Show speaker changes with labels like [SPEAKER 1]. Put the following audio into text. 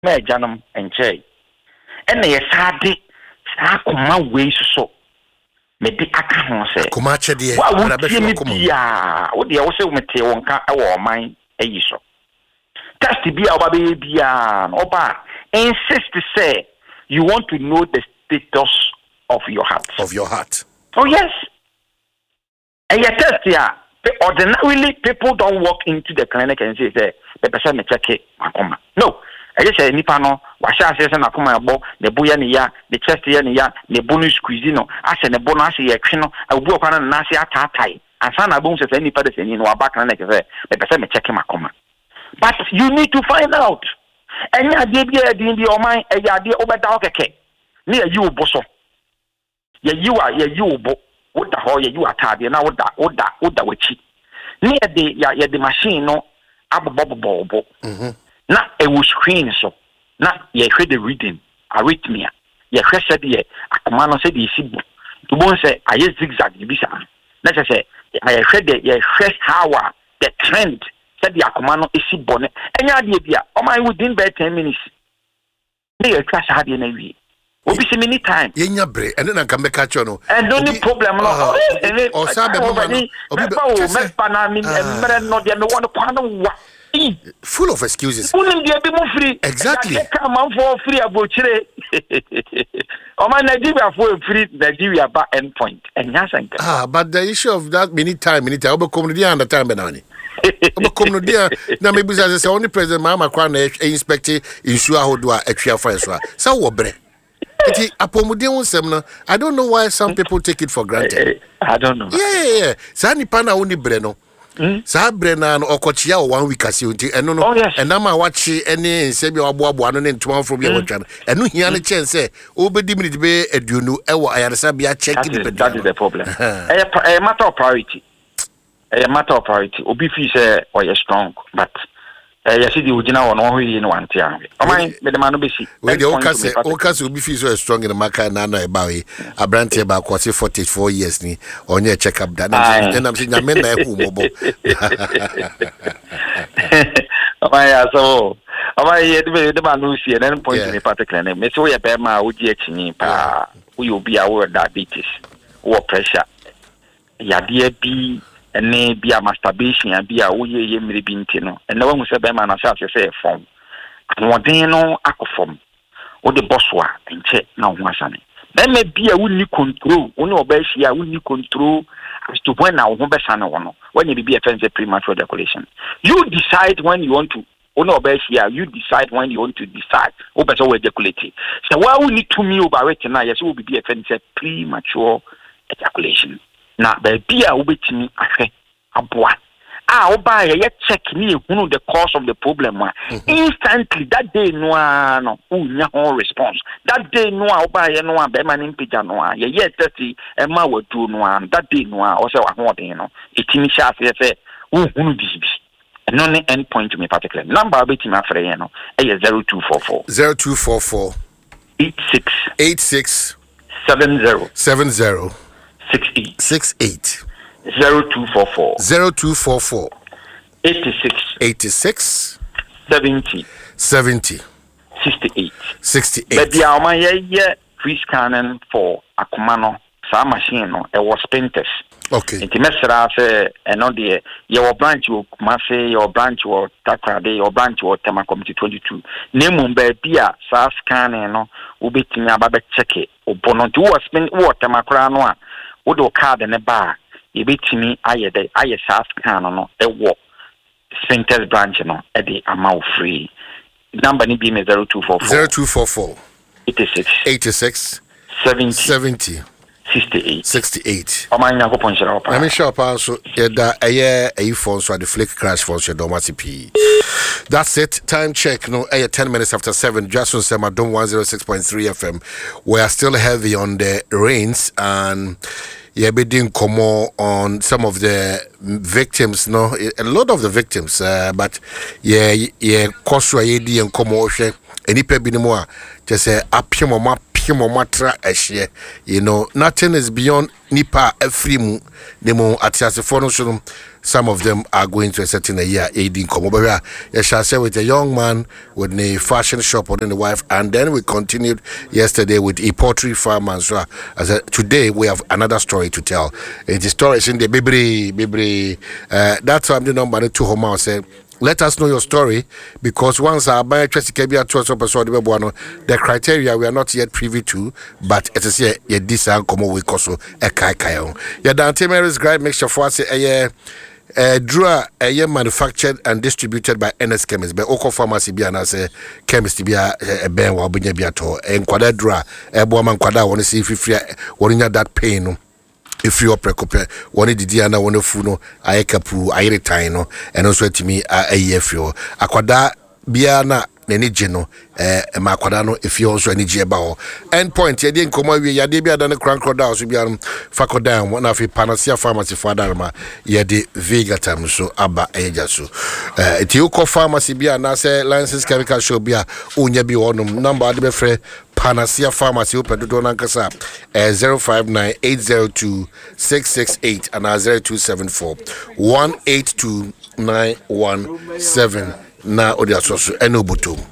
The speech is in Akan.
[SPEAKER 1] me janum enche ene ye sade sa koma we so me di aka ho se
[SPEAKER 2] koma chede
[SPEAKER 1] wa wo tie bia wo de wo se wo mete won ka e wo man ayi so test bia oba be bia oba insist say you want to know the status of your heart. Oh yes. And your test here, ordinarily people don't walk into the clinic and say the person may check it. No. I just say nipa no washa say na kuma abo the boya ni ya the chest ya ni ya the bonus squeeze no ase ne bonus ya twe no abu okwa na ase atatai ansa na bon say nipa de say ni no aba clinic say the person may check makoma. But you need to find out. Enya de bia din bi o man eya de obeda okeke ni ya yi obo so ya yi obo woda ho ya yi atade na woda wachi ni ya de machine no abobobobo na e wo screen so na ya hwe the reading arrhythmia ya hwe se de akoma no se de sibu to bon se aye zigzag bi sa na se ya hwe how the trend said the Akomano is bonnet, and idea, oh my within by 10 minutes. They are class had in a week. Will be many times. In your brain, and then I can make a channel. And the only problem, or somebody,
[SPEAKER 2] full of excuses.
[SPEAKER 1] Exactly. Come on for free about oh my Nigeria for free Nigeria back endpoint. And yes,
[SPEAKER 2] but the issue of that many time, community and the time benani. Na maybe say only president Mama Kwan inspect issue how do a friends so wo bre iti apomuden wonsem no I don't know why some people take it for granted.
[SPEAKER 1] I don't know.
[SPEAKER 2] Yeah sa nipa na woni bre no sa bre na no okochia o 1 week ase unti eno no enama wachi ene nse bi oboabo no ne ntoma from ya wotwa no eno hia ne chen say obedi minute be aduonu ewo ayaresa bia check the
[SPEAKER 1] that is the problem. A matter of priority. A matter of priority. Obi fi say or you strong, but you see the original one who you know anti am. O man me the man no be see.
[SPEAKER 2] We the okase obi fi so strong in the market na na eba we abrante ba kwase 44 years ni onye check up that and I'm saying nyame na ehu mobo.
[SPEAKER 1] O man ya so o man ye the man no see and point in particular me so ye be ma odi akini pa we obi a we diabetes or pressure ya de bi ene bia masturbation bia wo ye mmiri bi ntino ene wo se be ma na say form anodin no akofom wo de boswa enche na ho asane be me bia wo ni control wo ne obehia wo ni control as to when na wo be sane wo no when you be a fancy premature ejaculation you decide when you want to wo ne obehia you decide when you want to decide wo be so ejaculate so why wo ni to me over it na yes wo be a fancy premature ejaculation na baby a wobetimi ahwe aboa oba ye check ni ehunu the cause of the problem instantly that day no no unya ho response that day no oba ye no be ma ni mpija no ye 30 e ma wadu no that day no o se wa ho den no etimi sha se uhunu bibi no ne end point me particular number betimi afre ye no e 0244 86 70 68 0244 86 70 68 Baby ama ye free scanning for akomano sa machine no e was painters.
[SPEAKER 2] Okay.
[SPEAKER 1] Inti mesra se eno de your branch wo Kumasi, your branch wo Takrade, your branch wo Tema Committee 22. Nemu baby a sa scanning no ubetimi ababe check e obono nti wo spend wo Tema kra no a wo do card ne ba e betimi aye sa scan no e wo Sphincters branch no e de amount free. Number ni be 0244 86 70 68. Amanya go ponchera opa.
[SPEAKER 2] Na me shop so yeda eye phone so the flick crash phone so domasipi. That's it. Time check no 10 minutes after 7. Just on Semadom 106.3 FM. We are still heavy on the rains and been komo on some of the victims, no, a lot of the victims, but koswa yedi and komo oshe any pebinimoa just say apimomatra eshe, you know, nothing is beyond nipa efrimu nemo atiase fono shunum some of them are going to a certain year aiding Komobera. I shall say with a young man with a fashion shop and the wife, and then we continued yesterday with a poultry farm. And so today we have another story to tell. The story is in the Bibri. That's why I'm the number 2 home. Say, let us know your story, because once our buy the criteria we are not yet privy to, but it is here this come we also a kai. Yeah, Dante Mary's Gripe mixture for us draw a year manufactured and distributed by NS Chemist, by Oko Pharmacy be as a chemist be a ben wa bunya biato and kwada draw a boman kwada want to see if you free that pain. If you are precope, one of the Diana, one of Funo, I capu, I retino, and also to me a year for Aquada Biana, Nenigeno, Maquadano, if you also any jebao. End point, you didn't come away, Yadibia than a crank crowd, so be Facodan, one of the Panacea Pharmacy for Dharma, Yadi Vegatam, so Abba Ajasu. Tioko Pharmacy be an answer, license chemical show be a Unyabi Onum, number of the Panacea Pharmacy open to Donankasa 059-802-668 and 0274-182917 na Odiasosu Enobutum.